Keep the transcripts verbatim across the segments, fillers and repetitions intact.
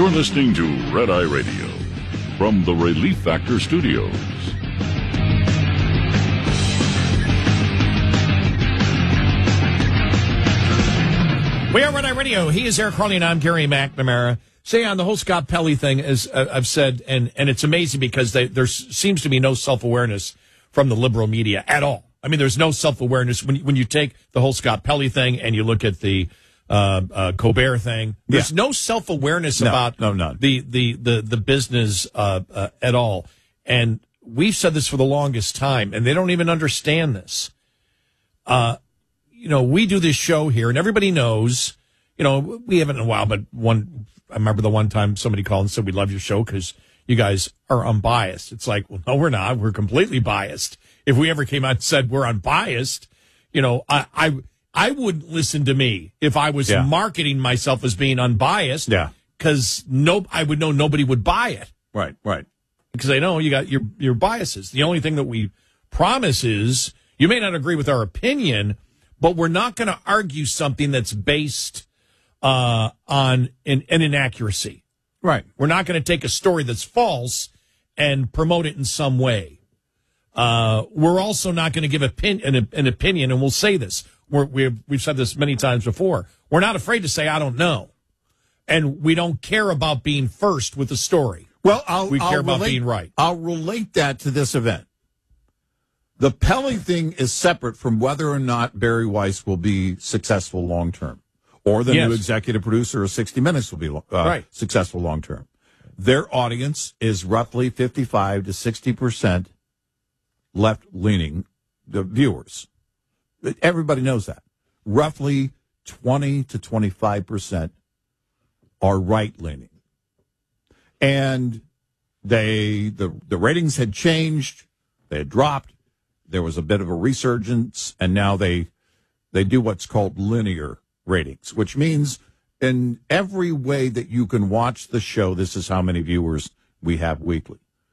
You're listening to Red Eye Radio from the Relief Factor Studios. We are Red Eye Radio. He is Eric Carly, and I'm Gary McNamara. Say on the whole Scott Pelley thing, as uh, I've said, and, and it's amazing because they, there seems to be no self-awareness from the liberal media at all. I mean, there's no self-awareness when, when you take the whole Scott Pelley thing and you look at the uh, uh, Colbert thing. There's yeah. no self-awareness no, about no, no. The, the, the, the business uh, uh, at all. And we've said this for the longest time, and they don't even understand this. Uh, you know, we do this show here, and everybody knows, you know, we haven't in a while, but one, I remember the one time somebody called and said, we love your show because you guys are unbiased. It's like, well, no, we're not. We're completely biased. If we ever came out and said we're unbiased, you know, I I, I wouldn't listen to me if I was yeah. marketing myself as being unbiased. Yeah. Because no, I would know nobody would buy it. Right, right. Because they know you got your, your biases. The only thing that we promise is you may not agree with our opinion, but we're not going to argue something that's based uh, on an, an inaccuracy. Right. We're not going to take a story that's false and promote it in some way. Uh, we're also not going to give opin- an, an opinion, and we'll say this. We're, we've, we've said this many times before. We're not afraid to say, I don't know. And we don't care about being first with the story. Well, I'll, we care I'll about relate, being right. I'll relate that to this event. The Pelley thing is separate from whether or not Barry Weiss will be successful long term, or the yes. new executive producer of sixty minutes will be uh, right. successful long term. Their audience is roughly fifty-five to sixty percent left leaning, the viewers. Everybody knows that. Roughly twenty to twenty-five percent are right leaning. And they the the ratings had changed, they had dropped. There was a bit of a resurgence, and now they they do what's called linear ratings, which means in every way that you can watch the show, this is how many viewers we have weekly.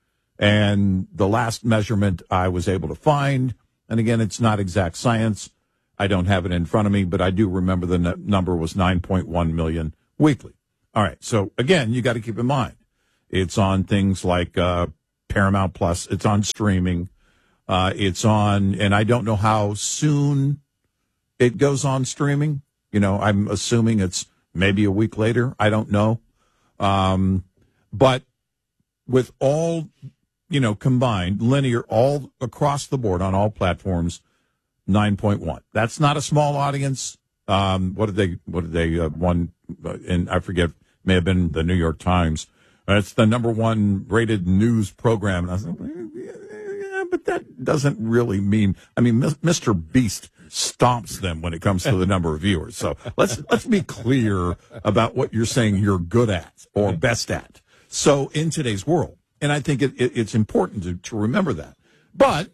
And the last measurement I was able to find, and again, it's not exact science, I don't have it in front of me, but I do remember the n- number was nine point one million weekly. All right, so again, you got to keep in mind, it's on things like uh, Paramount Plus, it's on streaming. Uh, it's on, and I don't know how soon it goes on streaming. You know, I'm assuming it's maybe a week later. I don't know. Um, but with all, you know, combined, linear, all across the board on all platforms, nine point one. That's not a small audience. Um, what did they, what did they, uh, one, uh, and I forget, may have been the New York Times. Uh, it's the number one rated news program. And I was like, yeah, but that doesn't really mean, I mean, Mister Beast stomps them when it comes to the number of viewers. So let's, let's be clear about what you're saying you're good at or best at. So in today's world, and I think it, it, it's important to, to remember that. But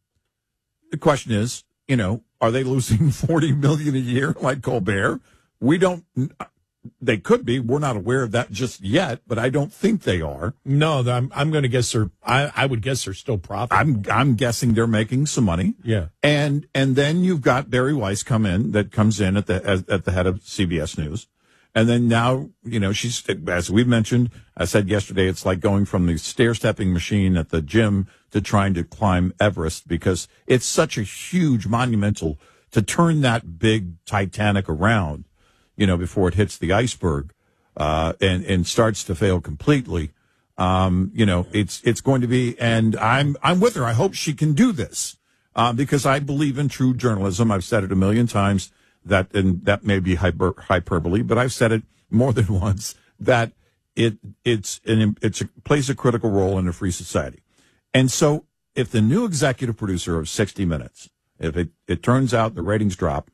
the question is, you know, are they losing forty million dollars a year like Colbert? We don't, they could be. We're not aware of that just yet, but I don't think they are. No, I'm, I'm going to guess they're, I, I would guess they're still profitable. I'm, I'm guessing they're making some money. Yeah. And, and then you've got Barry Weiss come in, that comes in at the, at, at the head of C B S News. And then now, you know, she's, as we've mentioned, I said yesterday, it's like going from the stair-stepping machine at the gym to trying to climb Everest, because it's such a huge, monumental, to turn that big Titanic around, you know, before it hits the iceberg, uh, and, and starts to fail completely. Um, you know, it's, it's going to be, and I'm, I'm with her. I hope she can do this, uh, because I believe in true journalism. I've said it a million times. That, and that may be hyper, hyperbole, but I've said it more than once, that it it's an, it's a, plays a critical role in a free society. And so if the new executive producer of sixty minutes, if it, it turns out the ratings drop,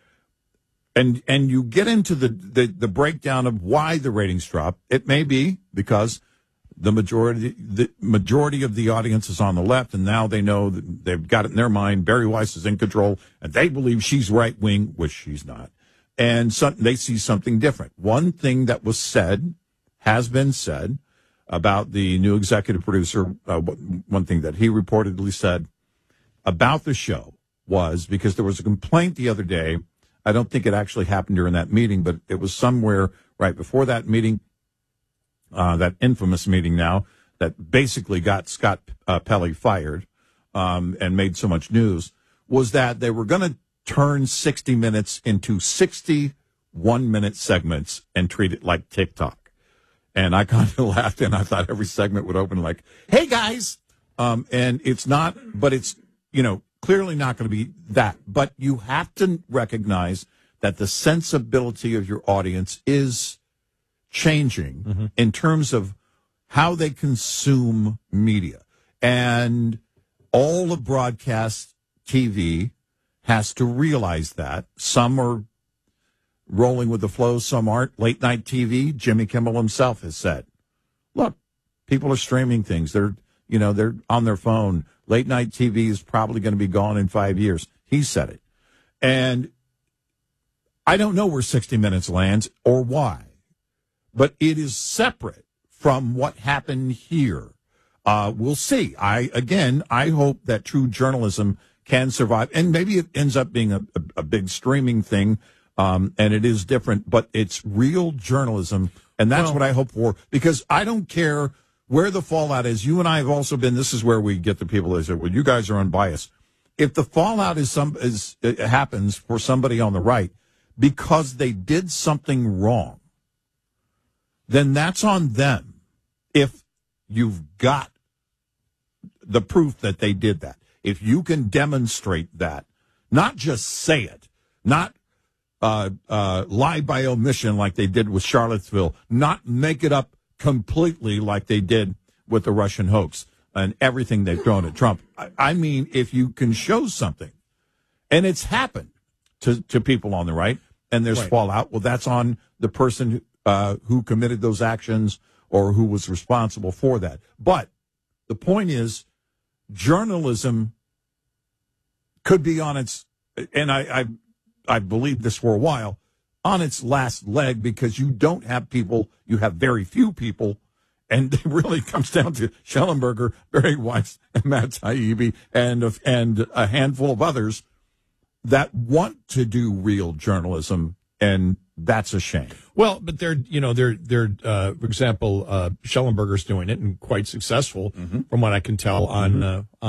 and and you get into the, the, the breakdown of why the ratings drop, it may be because the majority the majority of the audience is on the left, and now they know that they've got it in their mind. Barry Weiss is in control, and they believe she's right wing, which she's not, and some, they see something different. One thing that was said, has been said, about the new executive producer. Uh, one thing that he reportedly said about the show was, because there was a complaint the other day. I don't think it actually happened during that meeting, but it was somewhere right before that meeting, uh, that infamous meeting now that basically got Scott uh, Pelley fired um, and made so much news, was that they were going to turn sixty minutes into sixty one-minute segments and treat it like TikTok. And I kind of laughed, and I thought every segment would open like, hey, guys. Um, and it's not, but it's, you know, clearly not going to be that. But you have to recognize that the sensibility of your audience is changing mm-hmm. in terms of how they consume media. And all of broadcast T V has to realize that. Some are rolling with the flow, some aren't. Late night T V, Jimmy Kimmel himself has said, look, people are streaming things. They're, you know, they're on their phone. Late night T V is probably going to be gone in five years. He said it. And I don't know where sixty minutes lands or why, but it is separate from what happened here. Uh, we'll see. I, again, I hope that true journalism can survive, and maybe it ends up being a, a, a big streaming thing, um, and it is different, but it's real journalism, and that's well, what I hope for, because I don't care where the fallout is. You and I have also been, this is where we get the people that say, well, you guys are unbiased. If the fallout is some is it happens for somebody on the right because they did something wrong, then that's on them. If you've got the proof that they did that, if you can demonstrate that, not just say it, not uh, uh, lie by omission like they did with Charlottesville, not make it up completely like they did with the Russian hoax and everything they've thrown at Trump. I, I mean, if you can show something, and it's happened to, to people on the right, and there's right. fallout, well, that's on the person uh, who committed those actions or who was responsible for that. But the point is, journalism could be on its, and I, I, I believe this for a while, on its last leg, because you don't have people, you have very few people, and it really comes down to Schellenberger, Barry Weiss, and Matt Taibbi, and a, and a handful of others that want to do real journalism, and that's a shame. Well, but they're, you know, they're, they're, uh, for example, uh, Schellenberger's doing it and quite successful, mm-hmm. from what I can tell on, uh,